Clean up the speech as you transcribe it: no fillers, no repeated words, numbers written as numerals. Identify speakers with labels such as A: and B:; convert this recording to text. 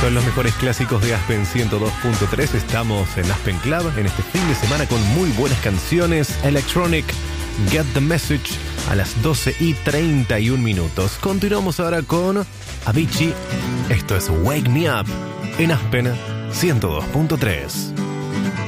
A: Son los mejores clásicos de Aspen 102.3. Estamos en Aspen Club en este fin de semana con muy buenas canciones. Electronic, Get the Message a las 12:31. Continuamos ahora con Avicii. Esto es Wake Me Up en Aspen 102.3.